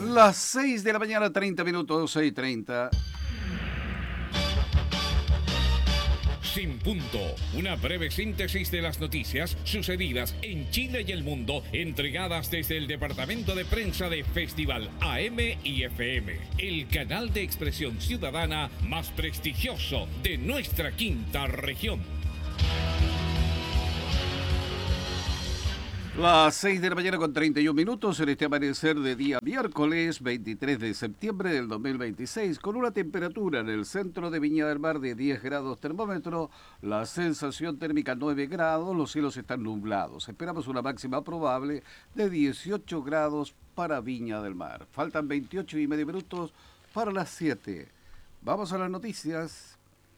Las 6 de la mañana, 30 minutos, 6:30. Sin Punto, una breve síntesis de las noticias sucedidas en Chile y el mundo, entregadas desde el departamento de prensa de Festival AM y FM, el canal de expresión ciudadana más prestigioso de nuestra quinta región. Las 6 de la mañana con 31 minutos en este amanecer de día miércoles 23 de septiembre del 2026, con una temperatura en el centro de Viña del Mar de 10 grados termómetro, la sensación térmica 9 grados, los cielos están nublados. Esperamos una máxima probable de 18 grados para Viña del Mar. Faltan 28 y medio minutos para las 7. Vamos a las noticias.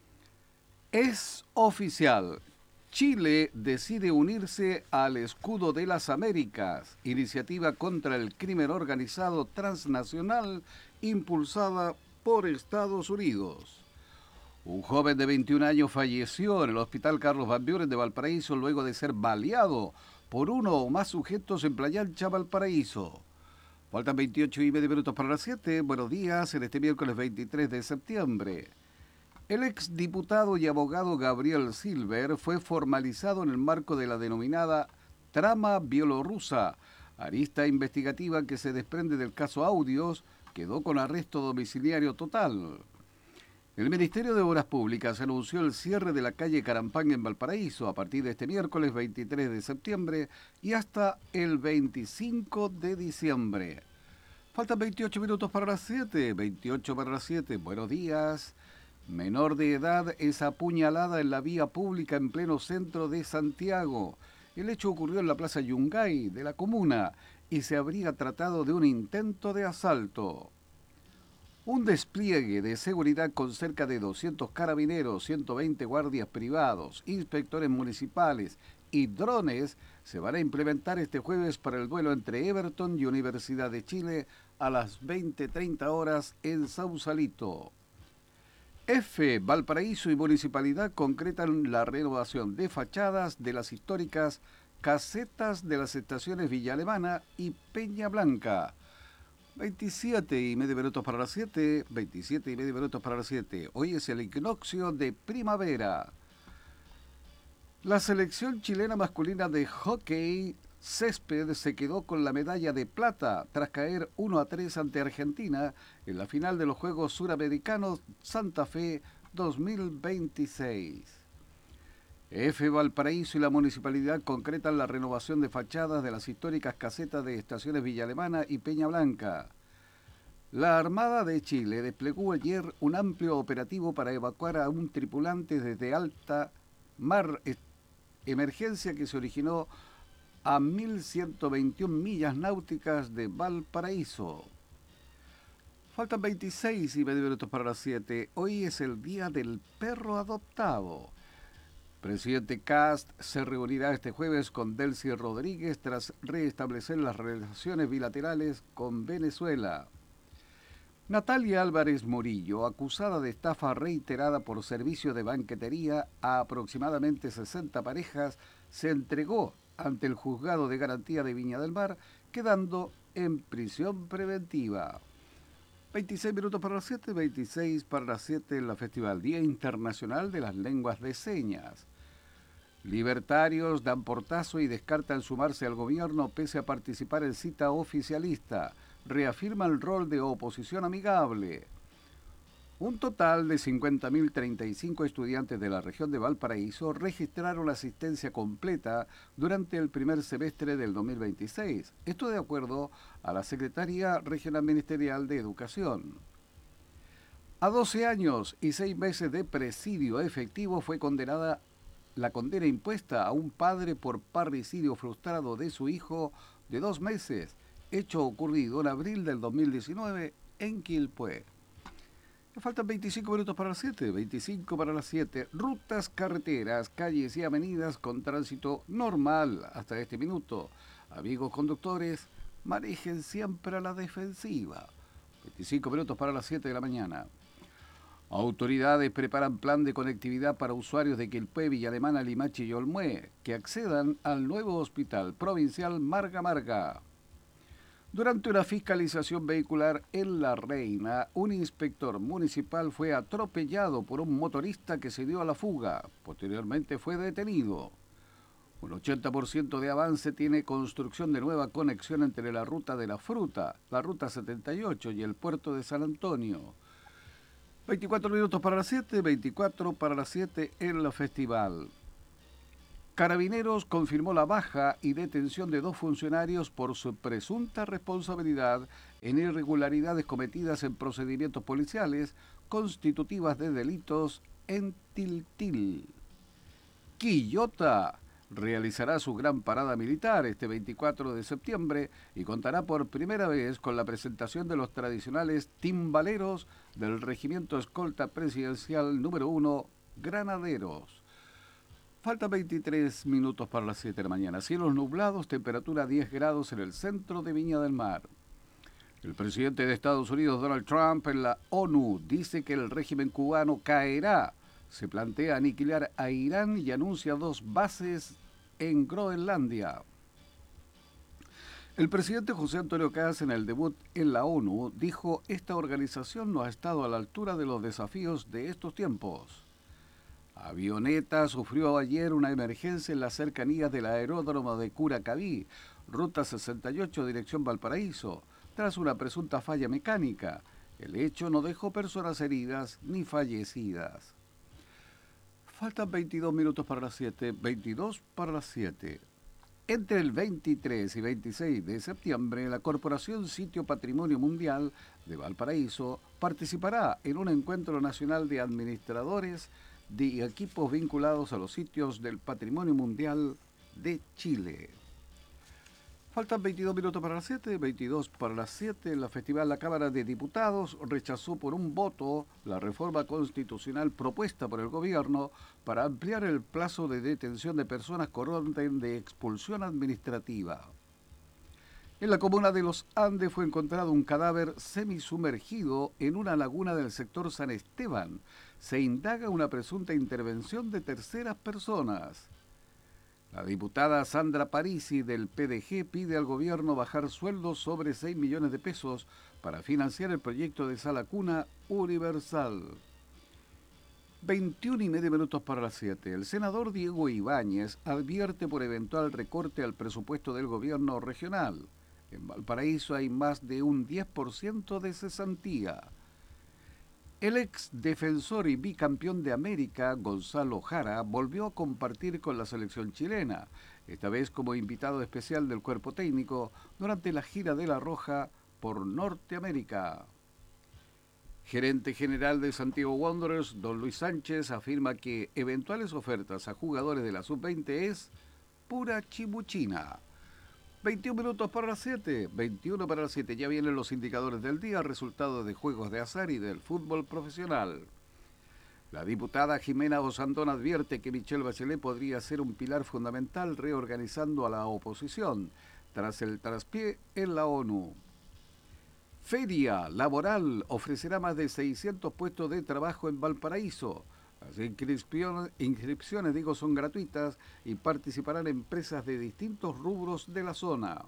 Es oficial. Chile decide unirse al Escudo de las Américas, iniciativa contra el crimen organizado transnacional impulsada por Estados Unidos. Un joven de 21 años falleció en el Hospital Carlos Van Buren de Valparaíso luego de ser baleado por uno o más sujetos en Playa Ancha, Valparaíso. Faltan 28 y medio minutos para las 7. Buenos días en este miércoles 23 de septiembre. El exdiputado y abogado Gabriel Silver fue formalizado en el marco de la denominada trama bielorrusa, arista investigativa que se desprende del caso Audios, quedó con arresto domiciliario total. El Ministerio de Obras Públicas anunció el cierre de la calle Carampanga en Valparaíso a partir de este miércoles 23 de septiembre y hasta el 25 de diciembre. Faltan 28 minutos para las 7, 28 para las 7. Buenos días. Menor de edad es apuñalada en la vía pública en pleno centro de Santiago. El hecho ocurrió en la Plaza Yungay de la comuna y se habría tratado de un intento de asalto. Un despliegue de seguridad con cerca de 200 carabineros, 120 guardias privados, inspectores municipales y drones se van a implementar este jueves para el duelo entre Everton y Universidad de Chile a las 20:30 horas en Sausalito. Valparaíso y Municipalidad concretan la renovación de fachadas de las históricas casetas de las estaciones Villa Alemana y Peña Blanca. 27 y medio minutos para las 7, 27 y medio minutos para las 7. Hoy es el equinoccio de primavera. La selección chilena masculina de hockey césped se quedó con la medalla de plata tras caer 1-3 ante Argentina en la final de los Juegos Suramericanos Santa Fe 2026. Valparaíso y la municipalidad concretan la renovación de fachadas de las históricas casetas de estaciones Villa Alemana y Peña Blanca. La Armada de Chile desplegó ayer un amplio operativo para evacuar a un tripulante desde alta mar, emergencia que se originó a 1.121 millas náuticas de Valparaíso. Faltan 26 y medio minutos para las 7. Hoy es el día del perro adoptado. Presidente Kast se reunirá este jueves con Delcy Rodríguez tras restablecer las relaciones bilaterales con Venezuela. Natalia Álvarez Murillo, acusada de estafa reiterada por servicio de banquetería a aproximadamente 60 parejas, se entregó ante el Juzgado de Garantía de Viña del Mar, quedando en prisión preventiva. 26 minutos para las 7, 26 para las 7 en la Festival Día Internacional de las Lenguas de Señas. Libertarios dan portazo y descartan sumarse al gobierno pese a participar en cita oficialista. Reafirma el rol de oposición amigable. Un total de 50.035 estudiantes de la región de Valparaíso registraron asistencia completa durante el primer semestre del 2026. Esto de acuerdo a la Secretaría Regional Ministerial de Educación. A 12 años y 6 meses de presidio efectivo fue condenada la condena impuesta a un padre por parricidio frustrado de su hijo de 2 meses, hecho ocurrido en abril del 2019 en Quilpué. Me faltan 25 minutos para las 7, 25 para las 7. Rutas, carreteras, calles y avenidas con tránsito normal hasta este minuto. Amigos conductores, manejen siempre a la defensiva. 25 minutos para las 7 de la mañana. Autoridades preparan plan de conectividad para usuarios de Quilpué, Villa Alemana, Limache y Olmué que accedan al nuevo hospital provincial Marga Marga. Durante una fiscalización vehicular en La Reina, un inspector municipal fue atropellado por un motorista que se dio a la fuga. Posteriormente fue detenido. Un 80% de avance tiene construcción de nueva conexión entre la ruta de la fruta, la ruta 78 y el puerto de San Antonio. 24 minutos para las 7, 24 para las 7 en la festival. Carabineros confirmó la baja y detención de 2 funcionarios por su presunta responsabilidad en irregularidades cometidas en procedimientos policiales constitutivas de delitos en Tiltil. Quillota realizará su gran parada militar este 24 de septiembre y contará por primera vez con la presentación de los tradicionales timbaleros del Regimiento Escolta Presidencial número 1, Granaderos. Faltan 23 minutos para las 7 de la mañana. Cielos nublados, temperatura 10 grados en el centro de Viña del Mar. El presidente de Estados Unidos, Donald Trump, en la ONU dice que el régimen cubano caerá. Se plantea aniquilar a Irán y anuncia 2 bases en Groenlandia. El presidente José Antonio Kast, en el debut en la ONU, dijo: esta organización no ha estado a la altura de los desafíos de estos tiempos. Avioneta sufrió ayer una emergencia en las cercanías del aeródromo de Curacaví, ruta 68, dirección Valparaíso, tras una presunta falla mecánica. El hecho no dejó personas heridas ni fallecidas. Faltan 22 minutos para las 7, 22 para las 7. Entre el 23 y 26 de septiembre, la Corporación Sitio Patrimonio Mundial de Valparaíso participará en un encuentro nacional de administradores de equipos vinculados a los sitios del Patrimonio Mundial de Chile. Faltan 22 minutos para las 7, 22 para las 7. En la festival, la Cámara de Diputados rechazó por un voto la reforma constitucional propuesta por el gobierno para ampliar el plazo de detención de personas con orden de expulsión administrativa. En la comuna de Los Andes fue encontrado un cadáver semisumergido en una laguna del sector San Esteban. Se indaga una presunta intervención de terceras personas. La diputada Sandra Parisi del PDG pide al gobierno bajar sueldos sobre 6 millones de pesos para financiar el proyecto de sala cuna universal. 21 y medio minutos para las 7. El senador Diego Ibáñez advierte por eventual recorte al presupuesto del gobierno regional. En Valparaíso hay más de un 10% de cesantía. El ex defensor y bicampeón de América, Gonzalo Jara, volvió a compartir con la selección chilena, esta vez como invitado especial del cuerpo técnico durante la gira de La Roja por Norteamérica. Gerente general de Santiago Wanderers, don Luis Sánchez, afirma que eventuales ofertas a jugadores de la sub-20 es pura chibuchina. 21 minutos para las 7, 21 para las 7. Ya vienen los indicadores del día, resultados de juegos de azar y del fútbol profesional. La diputada Jimena Osandón advierte que Michelle Bachelet podría ser un pilar fundamental reorganizando a la oposición tras el traspié en la ONU. Feria Laboral ofrecerá más de 600 puestos de trabajo en Valparaíso. Las inscripciones son gratuitas y participarán empresas de distintos rubros de la zona.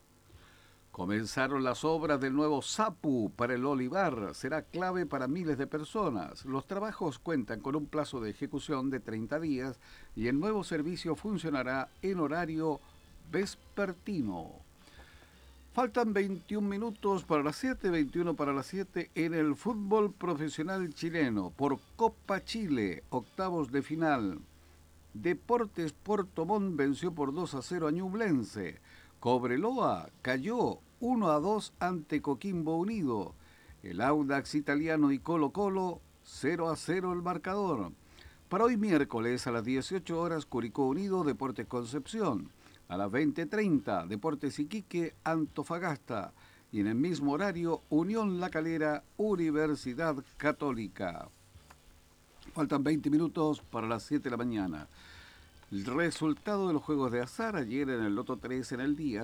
Comenzaron las obras del nuevo SAPU para el Olivar. Será clave para miles de personas. Los trabajos cuentan con un plazo de ejecución de 30 días y el nuevo servicio funcionará en horario vespertino. Faltan 21 minutos para las 7, 21 para las 7 en el fútbol profesional chileno. Por Copa Chile, octavos de final. Deportes Puerto Montt venció por 2-0 a Ñublense. Cobreloa cayó 1-2 ante Coquimbo Unido. El Audax italiano y Colo-Colo 0-0 el marcador. Para hoy miércoles a las 18 horas, Curicó Unido, Deportes Concepción. A las 20:30, Deportes Iquique, Antofagasta. Y en el mismo horario, Unión La Calera, Universidad Católica. Faltan 20 minutos para las 7 de la mañana. El resultado de los juegos de azar: ayer en el Loto 3 en el día,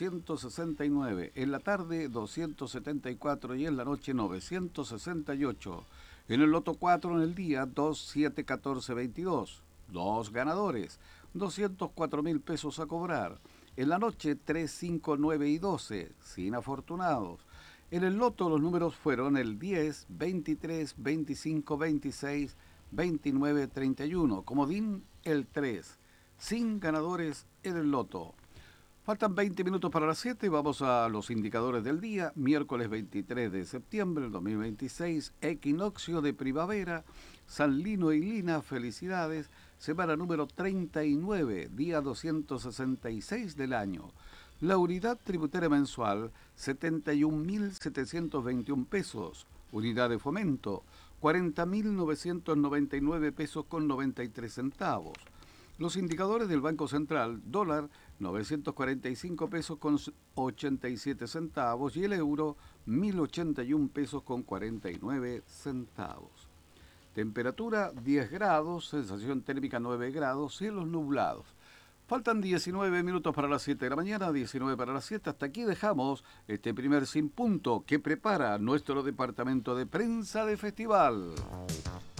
469. En la tarde, 274. Y en la noche, 968. En el Loto 4 en el día, 2, 7, 14, 22. 2 ganadores. 204.000 pesos a cobrar. En la noche 3, 5, 9 y 12, sin afortunados. En el loto los números fueron el 10, 23, 25, 26, 29, 31. Comodín el 3. Sin ganadores en el loto. Faltan 20 minutos para las 7. Vamos a los indicadores del día. Miércoles 23 de septiembre del 2026. Equinoccio de primavera. San Lino y Lina, felicidades. Semana número 39, día 266 del año. La unidad tributaria mensual, 71.721 pesos. Unidad de fomento, 40.999 pesos con 93 centavos. Los indicadores del Banco Central, dólar, 945 pesos con 87 centavos y el euro, 1.081 pesos con 49 centavos. Temperatura 10 grados, sensación térmica 9 grados, cielos nublados. Faltan 19 minutos para las 7 de la mañana, 19 para las 7. Hasta aquí dejamos este primer Sin Punto que prepara nuestro departamento de prensa de festival.